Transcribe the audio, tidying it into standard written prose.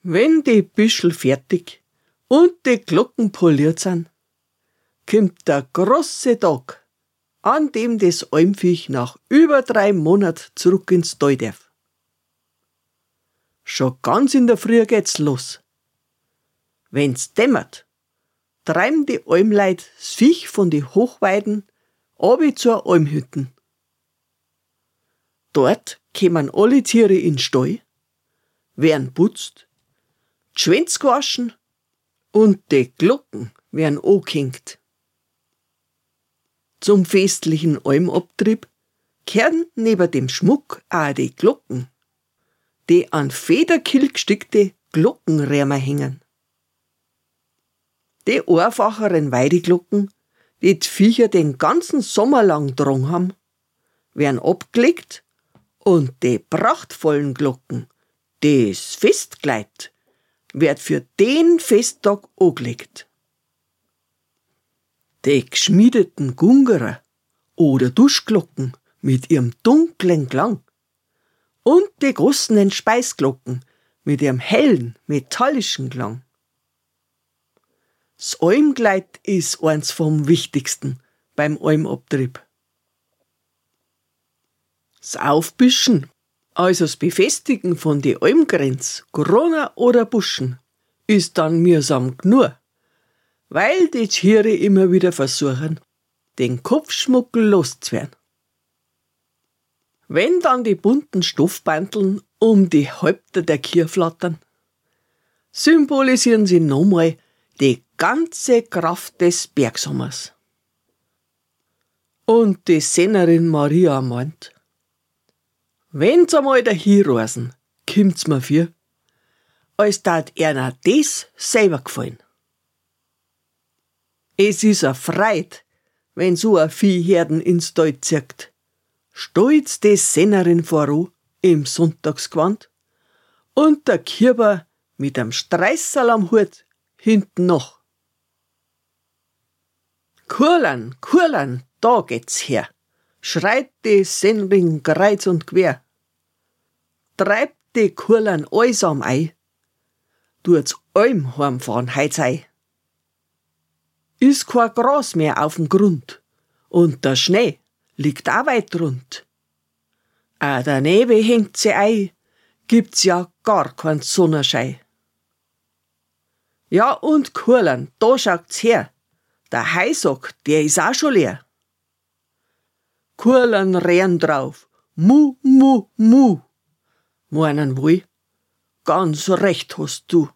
Wenn die Büschel fertig und die Glocken poliert sind, kommt der große Tag, an dem das Almviech nach über 3 Monaten zurück ins Stall darf. Schon ganz in der Früh geht's los. Wenn's dämmert, treiben die Almleut das Viech von die Hochweiden runter zur Almhütten. Dort kommen alle Tiere in den Stall, werden putzt, die Schwänze gewaschen und die Glocken werden angehängt. Zum festlichen Almabtrieb gehören neben dem Schmuck auch die Glocken, die an Federkiel gestickte Glockenrämer hängen. Die einfacheren Weideglocken, die die Viecher den ganzen Sommer lang dran haben, werden abgelegt und die prachtvollen Glocken, das Festkleid, wird für den Festtag angelegt. Die geschmiedeten Gungerer oder Duschglocken mit ihrem dunklen Klang und die großen Speisglocken mit ihrem hellen, metallischen Klang. Das Almkleid ist eins vom Wichtigsten beim Almabtrieb. Das Aufbüschen, also das Befestigen von die Almgrenz, Krone oder Buschen, ist dann mühsam genug, weil die Tiere immer wieder versuchen, den Kopfschmuckel loszuwerden. Wenn dann die bunten Stoffbandeln um die Häupter der Kühe flattern, symbolisieren sie nochmal die ganze Kraft des Bergsommers. Und die Sennerin Maria meint, wenn's einmal dahin reisen, kommt's mir für, als dat einer das selber gefallen. Es ist a Freud, wenn so a Viehherden ins Tal zirkt, stolz die Sennerin voran im Sonntagsgewand und der Kieber mit am Streißerl am Hut hinten noch. Kurlan, da geht's her, schreit die Sennerin kreuz und quer. Treibt die Kurlan allsam ein, tut's Alm heimfahren heut sei. Ist kein Gras mehr auf'm Grund und der Schnee liegt auch weit rund. Auch der Nebel hängt sie ein, gibt's ja gar keinen Sonnenschein. Ja und Kurlan, da schaut's her, der Heisack, der ist auch schon leer. Kurlan rennen drauf, mu, mu, mu, meinen wohl, ganz recht hast du.